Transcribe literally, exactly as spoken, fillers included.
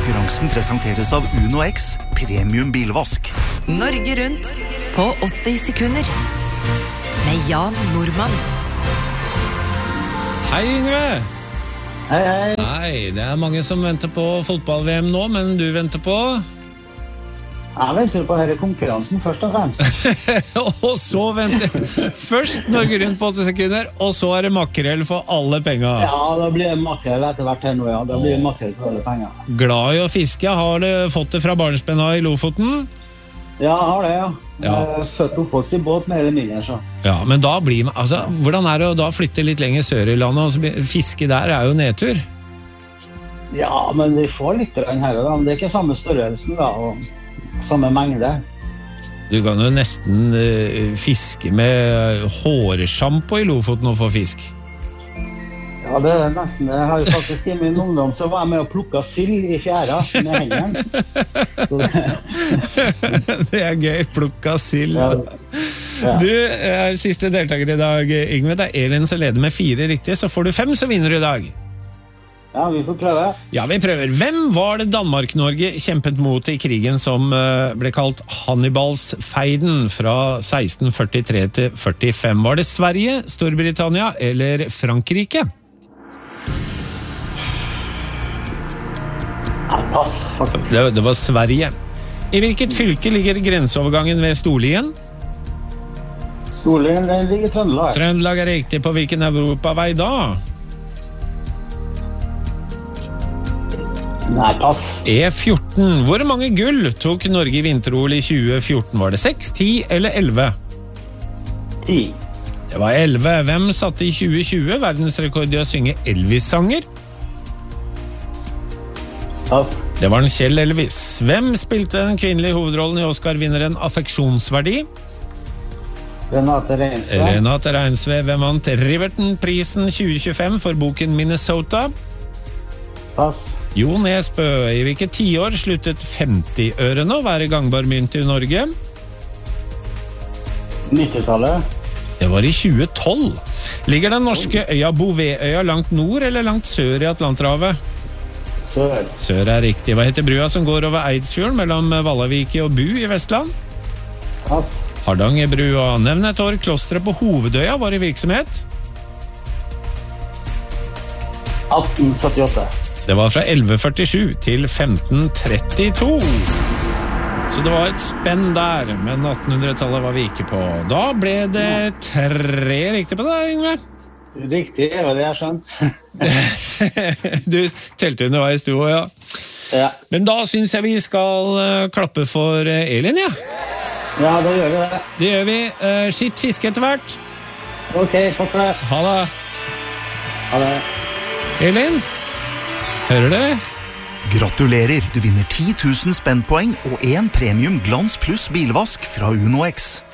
Konkurransen presenteres av Uno X, premium bilvask. Norge rundt på åtti sekunder. Med Jan Normann. Hei, Yngve! Hei, hei. Hei, det er mange som venter på fotball-V M nå, men du venter på? Jeg venter på denne konkurransen først og fremst. Og så venter først Norge rundt på åtte sekunder, og så er det makrell for alle penger. Ja, da blir det makrell etter hvert her nå, ja. Da blir det makrell for alle penger. Glad i å fiske, har du fått det fra barnsbenna i Lofoten? Ja, jeg har det, ja. Ja. Jeg er født og oppvokst i båt mer eller mindre, så. Ja, men da blir man, altså, hvordan er det å da flytte litt lenger sør i landet, og så bli- fiske der er jo nedtur? Ja, men vi får litt her, da. Men det er ikke samme størrelsen, da, og samme mengde. Du kan jo nesten eh, fiske med hårshampo i Lofoten og få fisk. Ja, det er nesten det. Jeg har jo faktisk i min ungdom så var jeg med å plukke sild i fjæra med hendene. Så det- Det er gøy, plukka sild. Ja. Ja. Du er siste deltaker i dag, Yngve. Det er Elin som leder med fire riktige, så får du fem, så vinner du i dag. Ja, vi får prøve. Ja, vi prøver. Hvem var det Danmark-Norge kjempet mot i krigen som eh, ble kalt Hannibalsfeiden fra seksten førtitre til førtifem? Var det Sverige, Storbritannia eller Frankrike? Ja, pass, faktisk. Det, det var Sverige. I hvilket fylke ligger grenseovergangen ved Storlien? Storlien, den ligger i Trøndelag. Trøndelag er riktig. På hvilken europavei da? Nei, pass. E fjorten. Hvor mange gull tok Norge i vinter-O L i tjue fjorten? Var det seks, ti eller elleve? Ti. Det var elleve. Hvem satte i tjue tjue verdensrekord i å synge Elvis-sanger? Pass. Det var den Kjell Elvis. Hvem spilte den kvinnelige hovedrollen i Oscar-vinneren Affeksjonsverdi? Renate Reinsve. Renate Reinsve. Hvem vant Riverton-prisen tjue tjuefem for boken Minnesota? Pass. Jo Nesbø. I hvilket tiår sluttet femti-ørene å være gangbar mynt i Norge? nittitallet. Det var i tjue tolv. Ligger den norske øya Bouvetøya langt nord eller langt sør i Atlanterhavet? Sør. Sør er riktig. Hva heter brua som går over Eidsfjorden mellom Vallavike og Bu i Vestland? Pass. Hardangerbrua. Nevn et år klosteret på Hovedøya var i virksomhet. atten syttiåtte. Det var fra elleve førtisju til femten trettito. Så det var et spenn der, men attenhundretallet var vi ikke på. Da ble det tre riktig på deg, Yngve. Riktig, det var det jeg skjønte. Du telte underveis du også, ja. Ja. Men da synes jeg vi skal uh, klappe for uh, Elin, ja. Ja, da gjør vi det. Det gjør vi. Uh, skitt fiske etter hvert. Ok, takk for det. Ha det. Ha det. Elin, hører dere? Gratulerer, du vinner ti tusen spennpoeng og en premium Glans Plus bilvask fra Uno X.